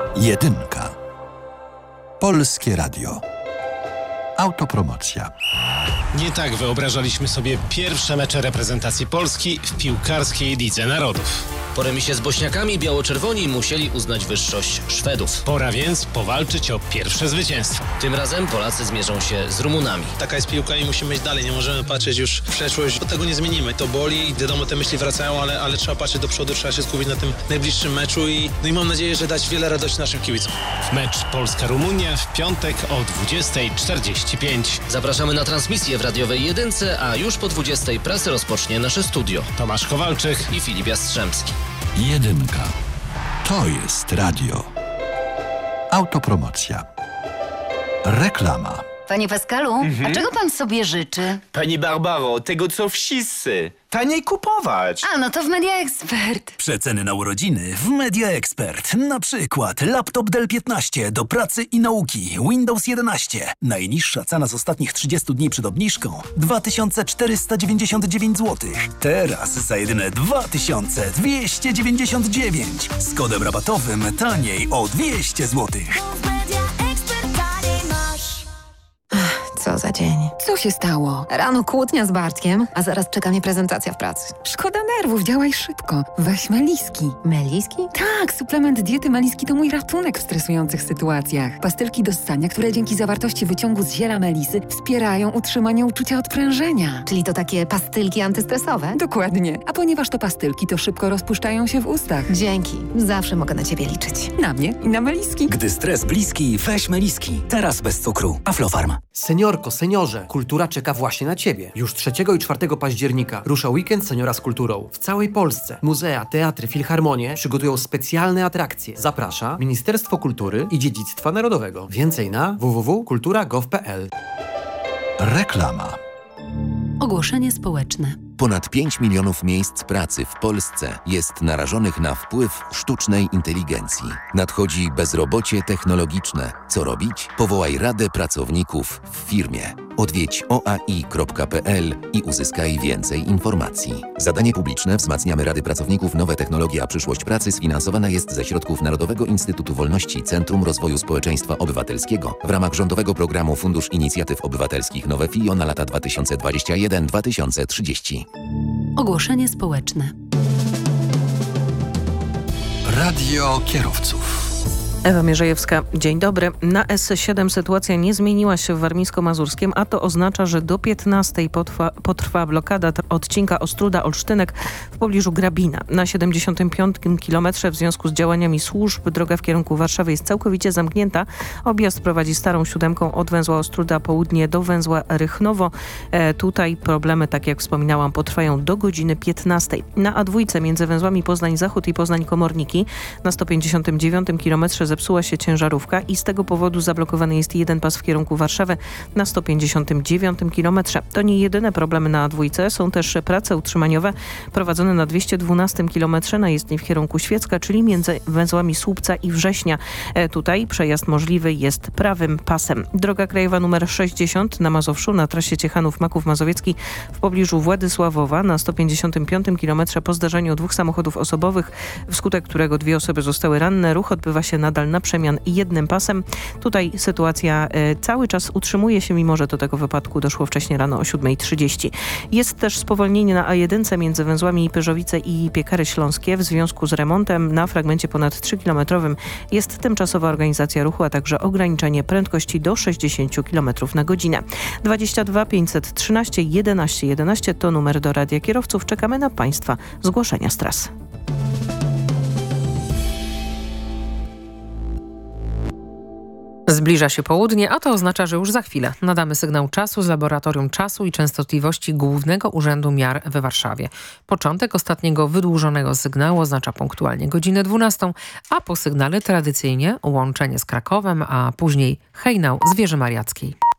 Jedynka. Polskie Radio. Autopromocja. Nie tak wyobrażaliśmy sobie pierwsze mecze reprezentacji Polski w piłkarskiej Lidze Narodów. Po remisie z Bośniakami biało-czerwoni musieli uznać wyższość Szwedów. Pora więc powalczyć o pierwsze zwycięstwo. Tym razem Polacy zmierzą się z Rumunami. Taka jest piłka i musimy iść dalej. Nie możemy patrzeć już w przeszłość, bo tego nie zmienimy. To boli i wiadomo, te myśli wracają, ale trzeba patrzeć do przodu, trzeba się skupić na tym najbliższym meczu i mam nadzieję, że dać wiele radości naszym kibicom. Mecz Polska-Rumunia w piątek o 20:45. Zapraszamy na transmisję w radiowej Jedynce, a już po 20:00 prasę rozpocznie nasze studio. Tomasz Kowalczyk i Filip Jastrzębski. Jedynka. To jest radio. Autopromocja. Reklama. Panie Pascalu, a czego pan sobie życzy? Pani Barbaro, tego co wszyscy. Taniej kupować. A, no to w Media Expert. Przeceny na urodziny w Media Expert. Na przykład laptop Dell 15 do pracy i nauki, Windows 11. Najniższa cena z ostatnich 30 dni przed obniżką 2499 zł. Teraz za jedyne 2299. Z kodem rabatowym taniej o 200 zł. Co za dzień. Co się stało? Rano kłótnia z Bartkiem, a zaraz czeka mnie prezentacja w pracy. Szkoda nerwów, działaj szybko. Weź Meliski. Meliski? Tak, suplement diety Meliski to mój ratunek w stresujących sytuacjach. Pastylki do ssania, które dzięki zawartości wyciągu z ziela melisy wspierają utrzymanie uczucia odprężenia. Czyli to takie pastylki antystresowe? Dokładnie. A ponieważ to pastylki, to szybko rozpuszczają się w ustach. Dzięki. Zawsze mogę na ciebie liczyć. Na mnie i na Meliski. Gdy stres bliski, weź Meliski. Teraz bez cukru. Aflofarm. Seniorko, seniorze, kultura czeka właśnie na Ciebie. Już 3 i 4 października rusza weekend Seniora z kulturą. W całej Polsce muzea, teatry, filharmonie przygotują specjalne atrakcje. Zaprasza Ministerstwo Kultury i Dziedzictwa Narodowego. Więcej na www.kultura.gov.pl. Reklama. Ogłoszenie społeczne. Ponad 5 milionów miejsc pracy w Polsce jest narażonych na wpływ sztucznej inteligencji. Nadchodzi bezrobocie technologiczne. Co robić? Powołaj Radę Pracowników w firmie. Odwiedź oai.pl i uzyskaj więcej informacji. Zadanie publiczne Wzmacniamy Rady Pracowników, Nowe Technologie a Przyszłość Pracy sfinansowane jest ze środków Narodowego Instytutu Wolności Centrum Rozwoju Społeczeństwa Obywatelskiego w ramach rządowego programu Fundusz Inicjatyw Obywatelskich Nowe FIO na lata 2021-2030. Ogłoszenie społeczne. Radio kierowców. Ewa Mierzejewska, dzień dobry. Na S7 sytuacja nie zmieniła się w Warmińsko-Mazurskim, a to oznacza, że do 15:00 potrwa blokada odcinka Ostróda-Olsztynek w pobliżu Grabina. Na 75 kilometrze w związku z działaniami służb droga w kierunku Warszawy jest całkowicie zamknięta. Objazd prowadzi starą siódemką od węzła Ostróda południe do węzła Rychnowo. Tutaj problemy, tak jak wspominałam, potrwają do godziny 15:00. Na A2 między węzłami Poznań Zachód i Poznań Komorniki na 159 kilometrze zepsuła się ciężarówka i z tego powodu zablokowany jest jeden pas w kierunku Warszawy na 159 kilometrze. To nie jedyne problemy na A2. Są też prace utrzymaniowe prowadzone na 212 kilometrze na jezdni w kierunku Świecka, czyli między węzłami Słupca i Września. Tutaj przejazd możliwy jest prawym pasem. Droga krajowa nr 60 na Mazowszu na trasie Ciechanów-Maków Mazowiecki w pobliżu Władysławowa na 155 kilometrze po zdarzeniu 2 samochodów osobowych, wskutek którego 2 osoby zostały ranne. Ruch odbywa się nadal na przemian jednym pasem. Tutaj sytuacja cały czas utrzymuje się, mimo że do tego wypadku doszło wcześniej rano o 7:30. Jest też spowolnienie na A1 między węzłami Pyrzowice i Piekary Śląskie w związku z remontem. Na fragmencie ponad 3-kilometrowym jest tymczasowa organizacja ruchu, a także ograniczenie prędkości do 60 km na godzinę. 22 513 11 11 to numer do Radia Kierowców. Czekamy na Państwa zgłoszenia z tras. Zbliża się południe, a to oznacza, że już za chwilę nadamy sygnał czasu z Laboratorium Czasu i Częstotliwości Głównego Urzędu Miar we Warszawie. Początek ostatniego wydłużonego sygnału oznacza punktualnie godzinę 12, a po sygnale tradycyjnie łączenie z Krakowem, a później hejnał z Wieży Mariackiej.